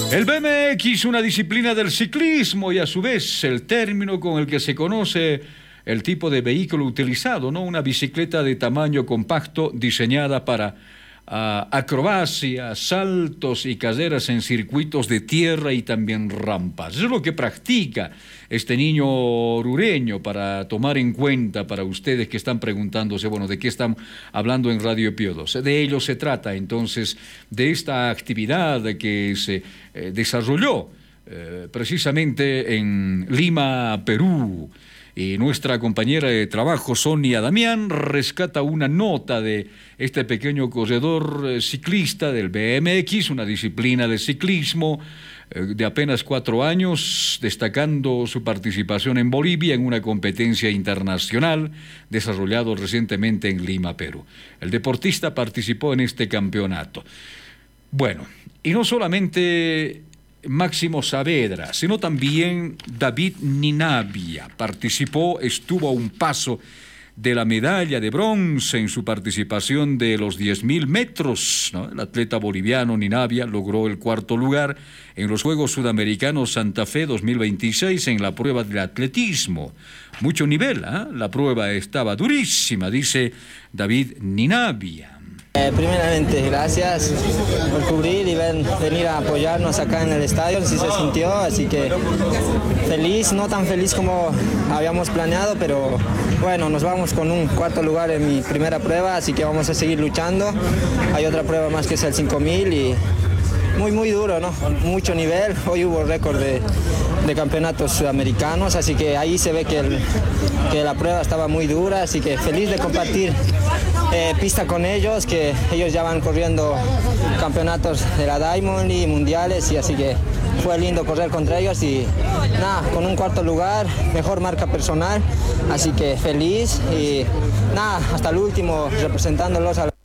El BMX, una disciplina del ciclismo y a su vez el término con el que se conoce el tipo de vehículo utilizado, ¿no? Una bicicleta de tamaño compacto diseñada para acrobacia, saltos y carreras en circuitos de tierra y también rampas. Eso es lo que practica este niño orureño, para tomar en cuenta para ustedes que están preguntándose, bueno, ¿de qué están hablando en Radio Pío XII? De ello se trata entonces, de esta actividad que se desarrolló precisamente en Lima, Perú. Y nuestra compañera de trabajo, Sonia Damián, rescata una nota de este pequeño corredor ciclista del BMX, una disciplina de ciclismo de apenas 4 años, destacando su participación en Bolivia en una competencia internacional desarrollado recientemente en Lima, Perú. El deportista participó en este campeonato. Bueno, y no solamente Máximo Saavedra, sino también David Ninabia participó, estuvo a un paso de la medalla de bronce en su participación de los 10.000 metros, ¿no? El atleta boliviano Ninabia logró el 4º lugar en los Juegos Sudamericanos Santa Fe 2026 en la prueba del atletismo. Mucho nivel, ¿eh? La prueba estaba durísima, dice David Ninabia. Primeramente, gracias por cubrir y venir a apoyarnos acá en el estadio, sí se sintió, así que feliz, no tan feliz como habíamos planeado, pero bueno, nos vamos con un 4º lugar en mi primera prueba, así que vamos a seguir luchando. Hay otra prueba más que es el 5.000 y muy duro, ¿no? Mucho nivel. Hoy hubo récord de campeonatos sudamericanos, así que ahí se ve que la prueba estaba muy dura, así que feliz de compartir pista con ellos, que ellos ya van corriendo campeonatos de la Diamond y mundiales, y así que fue lindo correr contra ellos y nada, con un 4º lugar, mejor marca personal, así que feliz y nada, hasta el último representándolos a